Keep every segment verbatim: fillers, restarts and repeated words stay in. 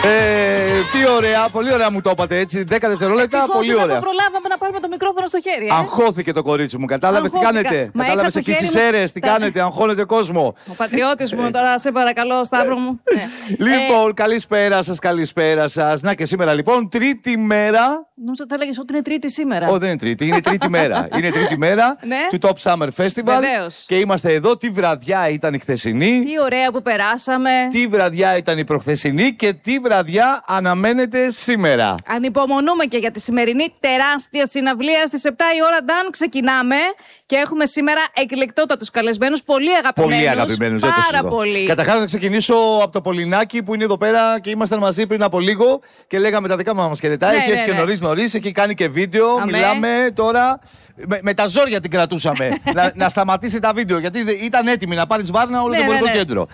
Ε, τι ωραία, πολύ ωραία μου το είπατε έτσι. δέκα δευτερόλεπτα, πολύ ωραία. Προλάβαμε να πάρουμε το μικρόφωνο στο χέρι. Ε? Αγχώθηκε το κορίτσι μου, κατάλαβε τι κάνετε. Κατάλαβε εκεί στι αίρες τι κάνετε, αγχώνετε κόσμο. Ο πατριώτη μου τώρα, σε παρακαλώ, Σταύρο μου. Λοιπόν, καλησπέρα σα, καλησπέρα σα. Να και σήμερα λοιπόν, τρίτη μέρα. Νόμιζα ότι έλεγε ότι είναι τρίτη σήμερα. Όχι, δεν είναι τρίτη, είναι τρίτη μέρα. Είναι τρίτη μέρα του Top Summer Festival. Βεβαίως. Και είμαστε εδώ. Τι βραδιά ήταν η χθεσινή. Τι ωραία που περάσαμε. Τι βραδιά ήταν η προχθεσινή και τι βραδιά αναμένεται σήμερα. Ανυπομονούμε και για τη σημερινή τεράστια συναυλία. Στις επτά η ώρα, Νταν, ξεκινάμε και έχουμε σήμερα εκλεκτότατους καλεσμένους, πολύ αγαπημένους. Πολύ αγαπημένους, πάρα πολύ. Καταρχάς, να ξεκινήσω από το Πολυνάκι που είναι εδώ πέρα και ήμασταν μαζί πριν από λίγο και λέγαμε τα δικά μας χαιρετά. Ναι, έχει ναι, έρθει ναι. και νωρίς νωρίς, εκεί κάνει και βίντεο. Αμέ. Μιλάμε τώρα. Με, με τα ζόρια την κρατούσαμε. να, να σταματήσει τα βίντεο γιατί ήταν έτοιμη να πάρει Βάρνα όλο ναι, το εμπορικό ναι, ναι. κέντρο.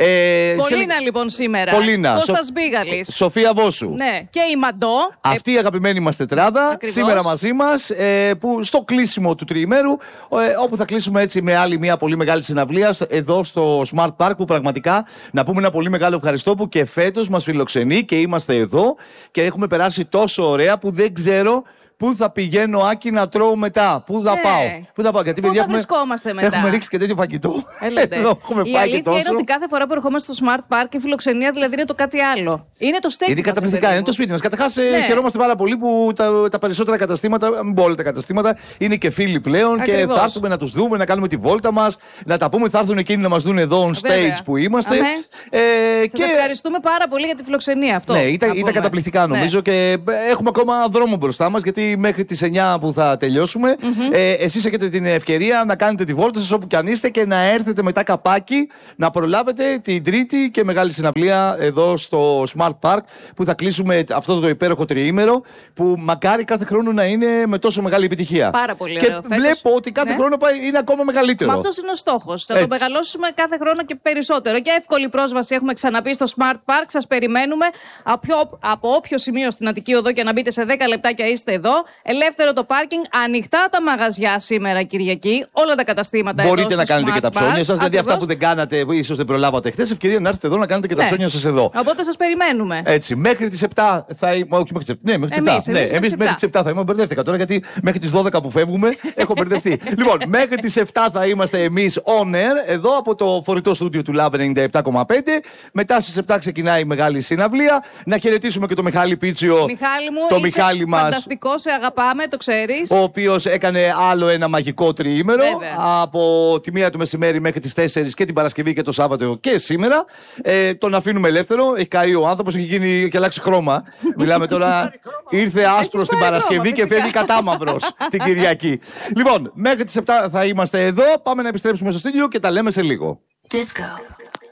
Ε, Πολύνα σε... λοιπόν σήμερα. Πολύνα. Κώστας Μπίγαλης. Σοφία Βόσου. Ναι, και η Μαντό. Αυτή η αγαπημένη μας τετράδα. Ακριβώς. Σήμερα μαζί μας. Ε, που στο κλείσιμο του τριημέρου, ε, όπου θα κλείσουμε έτσι με άλλη μια πολύ μεγάλη συναυλία εδώ στο Smart Park. Που πραγματικά να πούμε ένα πολύ μεγάλο ευχαριστώ που και φέτος μας φιλοξενεί και είμαστε εδώ και έχουμε περάσει τόσο ωραία που δεν ξέρω. Πού θα πηγαίνω, Άκη, να τρώω μετά, πού θα Ναι. πάω. Πού θα πάω, γιατί Πού παιδιά θα βρισκόμαστε μετά. Έχουμε ρίξει και τέτοιο φαγητό. Έλατε. Εδώ έχουμε η φάει αλήθεια και τόσο. είναι ότι κάθε φορά που ερχόμαστε στο Smart Park η φιλοξενία δηλαδή είναι το κάτι άλλο. Είναι το στέκι. Είναι μας, καταπληκτικά, παιδί είναι το μου. σπίτι μας. Καταρχάς, Ναι. χαιρόμαστε πάρα πολύ που τα, τα περισσότερα καταστήματα, μην πω όλα τα καταστήματα, είναι και φίλοι πλέον. Ακριβώς. Και θα έρθουμε να τους δούμε, να κάνουμε τη βόλτα μας, να τα πούμε. Θα έρθουν εκείνοι να μας δουν εδώ on stage Βέβαια. που είμαστε. Αμέ. Ε, Σας και... ευχαριστούμε πάρα πολύ για τη φιλοξενία αυτό. Ναι, ήταν, να ήταν πούμε. καταπληκτικά νομίζω Ναι. και έχουμε ακόμα δρόμο μπροστά μας γιατί μέχρι τις εννιά που θα τελειώσουμε Mm-hmm. ε, εσείς έχετε την ευκαιρία να κάνετε τη βόλτα σας όπου κι αν είστε και να έρθετε μετά καπάκι να προλάβετε την τρίτη και μεγάλη συναυλία εδώ στο Smart Park που θα κλείσουμε αυτό το υπέροχο τριήμερο που μακάρι κάθε χρόνο να είναι με τόσο μεγάλη επιτυχία. Πάρα πολύ και ωραίο. Φέτος, βλέπω ότι κάθε ναι. χρόνο πάει, είναι ακόμα μεγαλύτερο. Μα αυτός είναι ο στόχος. Θα Έτσι. το μεγαλώσουμε κάθε χρόνο και περισσότερο. Και εύκολη πρόσβαση έχουμε ξαναπεί στο Smart Park. Σας περιμένουμε από, ποιο- από όποιο σημείο στην Αττική Οδό και να μπείτε σε δέκα λεπτάκια είστε εδώ. Ελεύθερο το πάρκινγκ, ανοιχτά τα μαγαζιά σήμερα Κυριακή, όλα τα καταστήματα εδώ. Μπορείτε στο να κάνετε Smart και τα ψώνια Park. σας. Δηλαδή αυτά Ακριβώς. που δεν κάνατε, ίσως δεν προλάβατε χθες, ευκαιρία να έρθετε εδώ να κάνετε και τα Ναι. ψώνια σας εδώ. Οπότε σας περιμένουμε. Έτσι, μέχρι τις επτά θα είμαι. Όχι, μέχρι τις επτά. Ναι, μέχρι τις Εμείς, επτά. Ναι, εμείς εμείς μέχρι τις επτά θα είμαι. Μπερδεύτηκα τώρα γιατί μέχρι τις δώδεκα που φεύγουμε έχω μπερδευτεί. Λοιπόν, μέχρι τις επτά θα είμαστε εμείς on air εδώ από το φορητό στούντιο του Love ενενήντα επτά κόμμα πέντε. Μετά στις επτά ξεκινάει η μεγάλη συναυλία. Να χαιρετήσουμε και τον Μιχάλη Πίτσιο. Μιχάλη μου, το είσαι Μιχάλη μας, φανταστικό, σε αγαπάμε, το ξέρεις. ο οποίος έκανε άλλο ένα μαγικό τριήμερο Βέβαια. από τη μία του μεσημέρι μέχρι τις τέσσερις και την Παρασκευή και το Σάββατο και σήμερα. Ε, τον αφήνουμε ελεύθερο. Έχει καεί ο άνθρωπος, έχει γίνει και αλλάξει χρώμα. Μιλάμε τώρα, ήρθε άσπρος την πάρει Παρασκευή χρώμα, και φυσικά. φεύγει κατάμαυρος την Κυριακή. Λοιπόν, μέχρι τις επτά θα είμαστε εδώ. Πάμε να επιστρέψουμε στο στούντιο και τα λέμε σε λίγο. Disco.